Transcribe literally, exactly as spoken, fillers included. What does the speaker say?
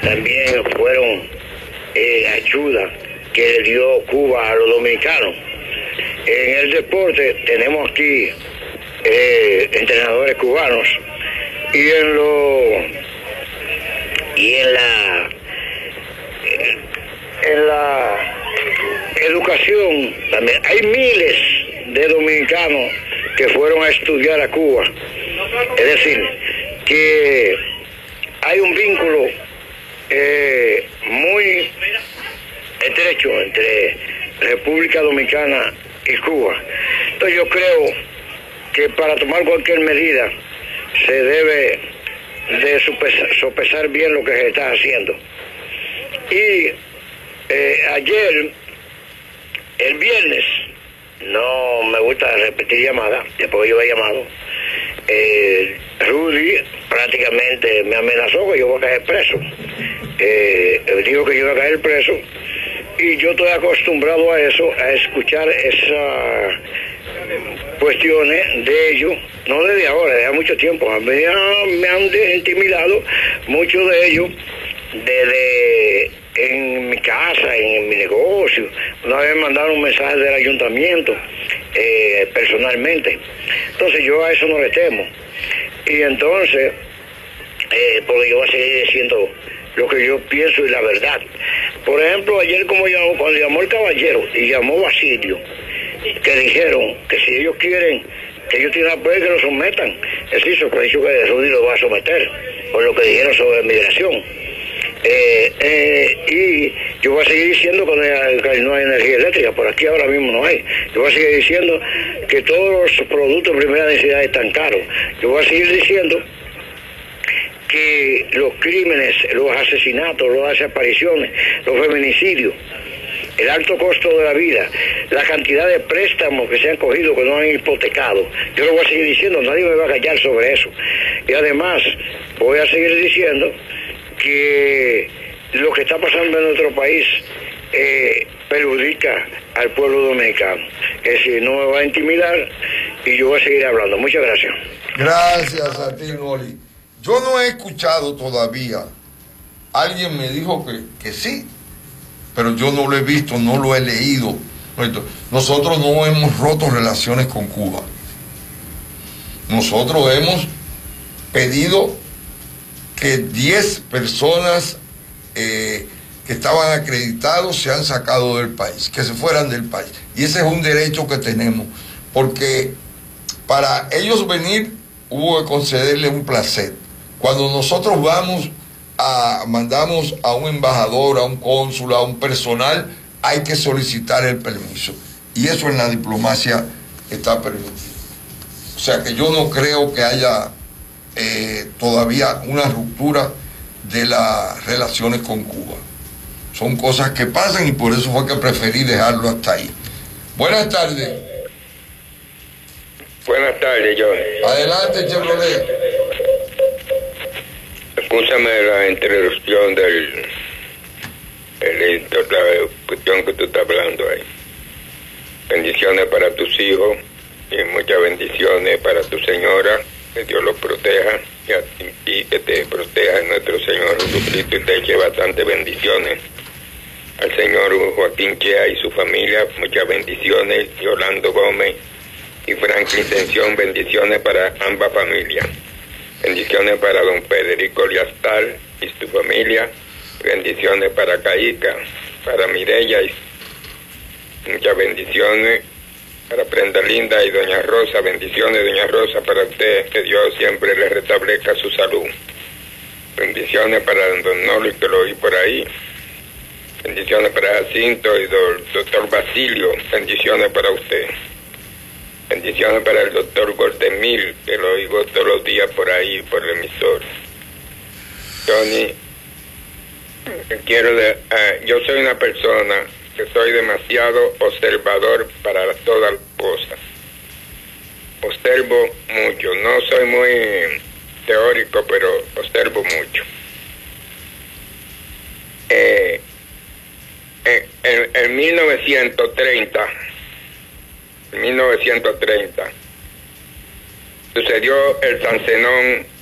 también fueron eh, ayuda que le dio Cuba a los dominicanos. En el deporte tenemos aquí eh, entrenadores cubanos y en lo y en la en la educación también hay miles de dominicanos que fueron a estudiar a Cuba. Es decir, que hay un vínculo eh, muy estrecho entre República Dominicana y Cuba. Entonces yo creo que para tomar cualquier medida se debe de sopesar, sopesar bien lo que se está haciendo. Y eh, ayer, el viernes, no me gusta repetir llamadas, después yo he llamado, eh, Rudy prácticamente me amenazó que yo voy a caer preso. Eh, dijo que yo iba a caer preso y yo estoy acostumbrado a eso, a escuchar esas cuestiones de ellos, no desde ahora, desde hace mucho tiempo. A mí me han intimidado muchos de ellos desde en mi casa, en mi negocio. Una vez me mandaron un mensaje del ayuntamiento eh, personalmente. Entonces yo a eso no le temo. Y entonces, eh, porque yo voy a seguir diciendo lo que yo pienso y la verdad. Por ejemplo, ayer como llamó, cuando llamó el caballero y llamó Basilio, que dijeron que si ellos quieren, que ellos tienen apoyo, que lo sometan. Es eso que ha dicho que Rudy lo va a someter, por lo que dijeron sobre migración. Eh, eh, y yo voy a seguir diciendo que no hay, que no hay energía eléctrica, por aquí ahora mismo no hay. Yo voy a seguir diciendo que todos los productos de primera necesidad están caros. Yo voy a seguir diciendo que los crímenes, los asesinatos, las desapariciones, los feminicidios, el alto costo de la vida, la cantidad de préstamos que se han cogido, que no han hipotecado, yo lo voy a seguir diciendo, nadie me va a callar sobre eso. Y además voy a seguir diciendo que lo que está pasando en nuestro país eh, perjudica al pueblo dominicano. Es decir, no me va a intimidar y yo voy a seguir hablando. Muchas gracias. Gracias a ti, Noli. Yo no he escuchado todavía. Alguien me dijo que, que sí, pero yo no lo he visto, no lo he leído. Nosotros no hemos roto relaciones con Cuba. Nosotros hemos pedido que diez personas eh, que estaban acreditados se han sacado del país, que se fueran del país. Y ese es un derecho que tenemos, porque para ellos venir hubo que concederle un placer. Cuando nosotros vamos a, mandamos a un embajador, a un cónsul, a un personal, hay que solicitar el permiso. Y eso en la diplomacia está permitido. O sea que yo no creo que haya eh, todavía una ruptura de las relaciones con Cuba. Son cosas que pasan y por eso fue que preferí dejarlo hasta ahí. Buenas tardes. Buenas tardes, John. Adelante, Chevrolet. Escúchame la introducción del el, la cuestión que tú estás hablando ahí. Bendiciones para tus hijos y muchas bendiciones para tu señora. Que Dios los proteja y, a, y que te proteja nuestro Señor Jesucristo y te eche bastantes bendiciones. Al señor Joaquín Chea y su familia, muchas bendiciones. Yolando Gómez y Franklin Tensión, bendiciones para ambas familias. Bendiciones para don Federico Liastal y su familia. Bendiciones para Caíca, para Mireya y muchas bendiciones para Prenda Linda y doña Rosa. Bendiciones, doña Rosa, para usted, que Dios siempre le restablezca su salud. Bendiciones para don Noli, que lo oí por ahí. Bendiciones para Jacinto y don doctor Basilio. Bendiciones para usted. Bendiciones para el doctor Gordemil, que lo oigo todos los días por ahí, por el emisor. Tony, quiero de, uh, yo soy una persona que soy demasiado observador para todas las cosas. Observo mucho, no soy muy teórico, pero observo mucho. Eh, en, en, en mil novecientos treinta, en mil novecientos treinta, sucedió el Sancenón